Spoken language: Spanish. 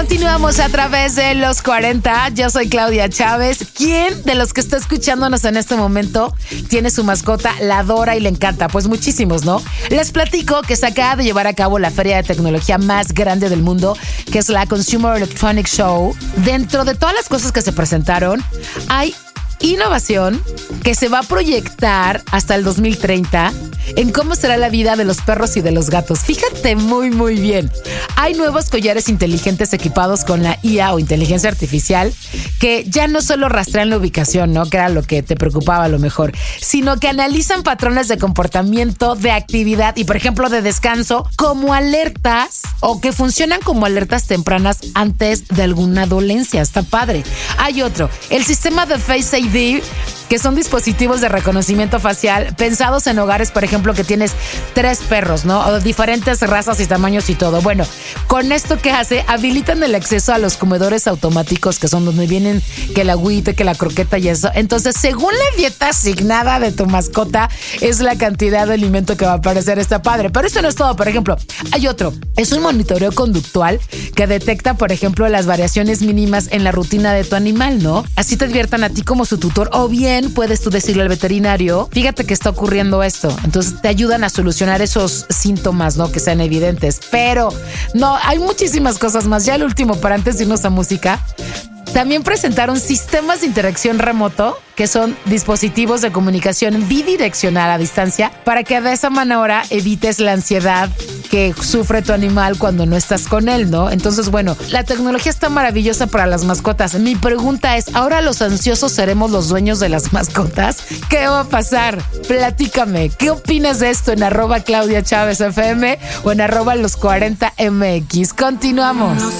Continuamos a través de los 40. Yo soy Claudia Chávez. ¿Quién de los que está escuchándonos en este momento tiene su mascota, la adora y le encanta? Pues muchísimos, ¿no? Les platico que se acaba de llevar a cabo la feria de tecnología más grande del mundo, que es la Consumer Electronics Show. Dentro de todas las cosas que se presentaron, hay innovación que se va a proyectar hasta el 2030 en cómo será la vida de los perros y de los gatos. Fíjate muy bien. Hay nuevos collares inteligentes equipados con la IA o inteligencia artificial que ya no solo rastrean la ubicación, ¿no? Que era lo que te preocupaba a lo mejor, sino que analizan patrones de comportamiento, de actividad y, por ejemplo, de descanso como alertas o que funcionan como alertas tempranas antes de alguna dolencia. Está padre. Hay otro, el sistema de Face ID, que son dispositivos de reconocimiento facial pensados en hogares, por ejemplo, que tienes 3 perros, ¿no? O diferentes razas y tamaños y todo. Bueno, con esto que hace, habilitan el acceso a los comedores automáticos, que son donde vienen que el agüita, que la croqueta y eso. Entonces, según la dieta asignada de tu mascota, es la cantidad de alimento que va a aparecer. Está padre. Pero eso no es todo. Por ejemplo, hay otro. Es un monitoreo conductual que detecta, por ejemplo, las variaciones mínimas en la rutina de tu animal, ¿no? Así te adviertan a ti como su tutor, o bien puedes tú decirle al veterinario, fíjate que está ocurriendo esto. Entonces te ayudan a solucionar esos síntomas, ¿no? Que sean evidentes. Pero no, hay muchísimas cosas más. Ya el último, para antes de irnos a música, también presentaron sistemas de interacción remoto, que son dispositivos de comunicación bidireccional a distancia, para que de esa manera evites la ansiedad que sufre tu animal cuando no estás con él, ¿no? Entonces, bueno, la tecnología está maravillosa para las mascotas. Mi pregunta es, ¿ahora los ansiosos seremos los dueños de las mascotas? ¿Qué va a pasar? Platícame, ¿qué opinas de esto en @Claudia Chávez FM o en @los40mx? Continuamos.